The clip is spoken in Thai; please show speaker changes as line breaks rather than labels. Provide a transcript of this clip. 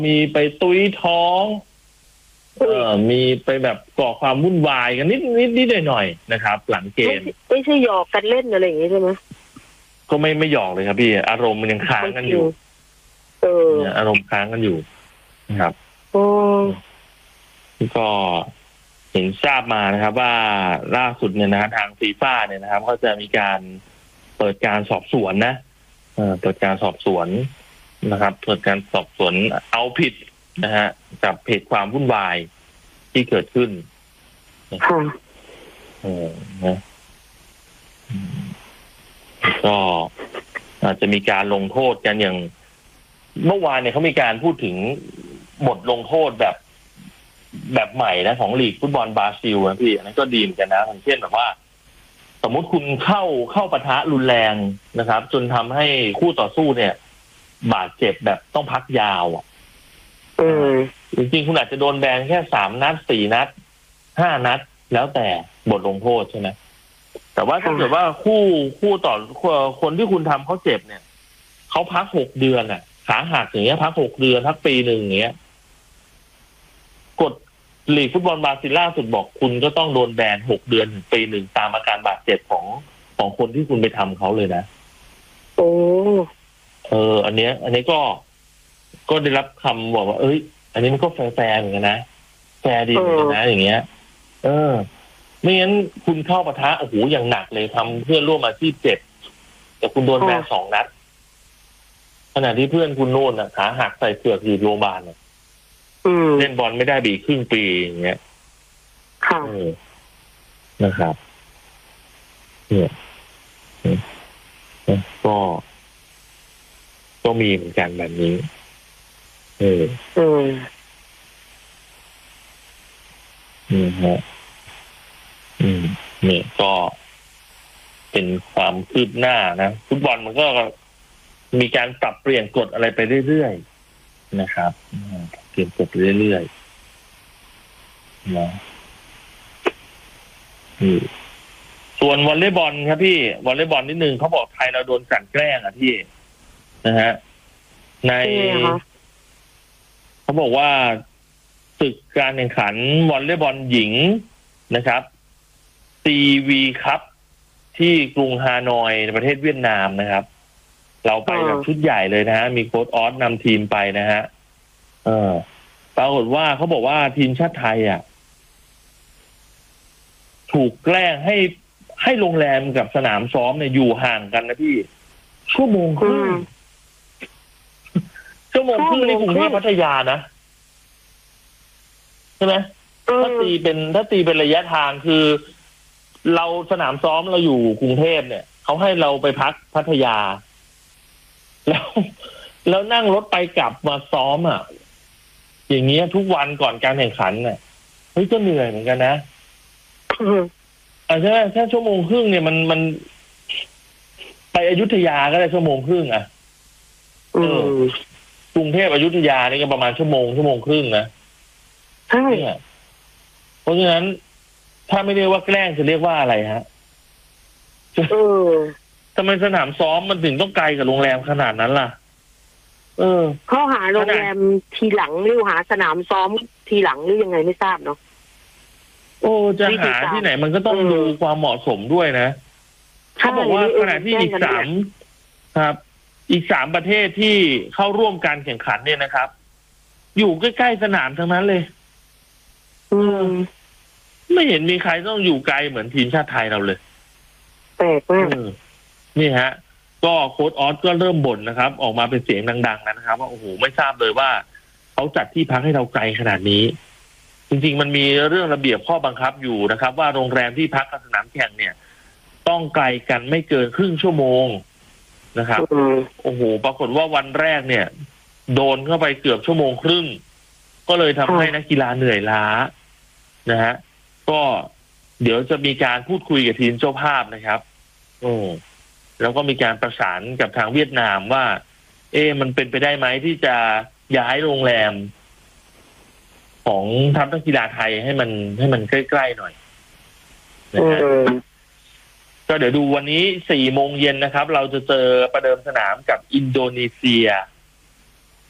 มีไปตุ้ยท้องมีไปแบบก่อความวุ่นวายกันนิดหน่อยนะครับหลังเกม
ไม่ใช่หยอกกันเล่นอะไรอย่างงี้ใช่ไหม
ก็ไม่หยอกเลยครับพี่อารมณ์มันยังค้างกันอยู่อารมณ์ค้างกันอยู่นะครับก็เห็นทราบมานะครับว่าล่าสุดเนี่ยนะทางฟีฟ่าเนี่ยนะครับก็จะมีการเปิดการสอบสวนนะเปิดการสอบสวนนะครับเปิดการสอบสวนเอาผิดนะฮะกับเหตุความวุ่นวายที่เกิดขึ้นนะก็อาจจะมีการลงโทษกันอย่างเมื่อวานเนี่ยเขามีการพูดถึงบทลงโทษแบบใหม่นะของลีกฟุตบอลบราซิลนะพี่อันนั้นก็ดีเหมือนกันนะอย่างเช่นแบบว่าสมมุติคุณเข้าปะทะรุนแรงนะครับจนทำให้คู่ต่อสู้เนี่ยบาดเจ็บแบบต้องพักยาวจริงๆคุณอาจจะโดนแบนแค่3 นัด 4 นัด 5 นัดแล้วแต่บทลงโทษใช่ไหมแต่ว่าถ้าเกิดว่าคู่ต่อคนที่คุณทำเขาเจ็บเนี่ยเขาพัก6 เดือนขาหักอย่างเงี้ยพัก6 เดือนพักปีนึงอย่างเงี้ยกฎลีกฟุตบอลบราซิลล่าสุดบอกคุณก็ต้องโดนแบน6 เดือนถึงปีนึงตามอาการบาดเจ็บของคนที่คุณไปทำเขาเลยนะอันนี้ก็ได้รับคำบอกว่าอันนี้มันก็แฟร์เหมือนกันนะแฟร์ดีเหมือนกันนะอย่างเงี้ยไม่งั้นคุณเข้าปะทะโอ้โหอย่างหนักเลยทำเพื่อนร่วมอาชีพเจ็บแต่คุณโดนแบน2 นัดขณะที่เพื่อนคุณโน่นขาหักใส่เกือกอยู่โรงพยาบาลเล่นบอลไม่ได้บีครึ่งปีอย่างเงี้ยนะครับเนี่ยก็มีเหมือนกันแบบนี้ฮะนี่ก็เป็นความคืบหน้านะฟุตบอลมันก็มีการปรับเปลี่ยนกฎอะไรไปเรื่อยๆนะครับเปลี่ยนกฎไปเรื่อยๆนะส่วนวอลเลย์บอลครับพี่วอลเลย์บอลนิดนึงเขาบอกไทยเราโดนกลั่นแกล้งพี่นะฮะในเขาบอกว่าศึกการแข่งขันวอลเลย์บอลหญิงนะครับซีวีคัพที่กรุงฮานอยในประเทศเวียดนามนะครับเราไปแบบชุดใหญ่เลยนะฮะมีโค้ชออสนำทีมไปนะฮะปรากฏว่าเขาบอกว่าทีมชาติไทยถูกแกล้งให้โรงแรมกับสนามซ้อมเนี่ยอยู่ห่างกันนะพี่1 ชั่วโมงครึ่งในกรุงเทพพัทยานะใช่ไหมถ้าตีเป็นระยะทางคือเราสนามซ้อมเราอยู่กรุงเทพเนี่ยเขาให้เราไปพักพัทยาแล้วนั่งรถไปกลับมาซ้อมอย่างเงี้ยทุกวันก่อนการแข่งขันก็เหนื่อยเหมือนกันนะใช่ไหมแค่ 1 ชั่วโมงครึ่งเนี่ยมันไปอยุธยาก็ได้ 1 ชั่วโมงครึ่งกรุงเทพอยุธยานี่ก็ประมาณ 1 ชั่วโมงครึ่งนะใช่เพราะฉะนั้นถ้าไม่เรียกว่าแกล้งจะเรียกว่าอะไรฮะทำไมสนามซ้อมมันถึงต้องไกลกับโรงแรมขนาดนั้นล่ะ
เขาหาโรงแรมทีหลังหรือหาสนามซ้อมทีหลังหรือยังไงไม่ทราบเนาะ
จะหาที่ไหนมันก็ต้องดูความเหมาะสมด้วยนะเขาบอกว่าขณะที่อีก3ประเทศที่เข้าร่วมการแข่งขันเนี่ยนะครับอยู่ใกล้ๆสนามทั้งนั้นเลยไม่เห็นมีใครต้องอยู่ไกลเหมือนทีมชาติไทยเราเลย
แปลกมาก
นี่ฮะก็โค้ชออสก็เริ่มบ่นนะครับออกมาเป็นเสียงดังๆนะครับว่าโอ้โหไม่ทราบเลยว่าเขาจัดที่พักให้เราไกลขนาดนี้จริงๆมันมีเรื่องระเบียบข้อบังคับอยู่นะครับว่าโรงแรมที่พักกับสนามแข่งเนี่ยต้องไกลกันไม่เกิน1/2 ชั่วโมงนะครับโอ้โหปรากฏว่าวันแรกเนี่ยโดนเข้าไปเกือบ 1 ชั่วโมงครึ่งก็เลยทำให้นักกีฬาเหนื่อยล้านะฮะก็เดี๋ยวจะมีการพูดคุยกับทีมเจ้าภาพนะครับแล้วก็มีการประสานกับทางเวียดนามว่ามันเป็นไปได้ไหมที่จะย้ายโรงแรมของทัพนักกีฬาไทยให้มันใกล้ๆหน่อยนะฮะก็เดี๋ยวดูวันนี้ 4 โมงเย็นนะครับเราจะเจอประเดิมสนามกับอินโดนีเซีย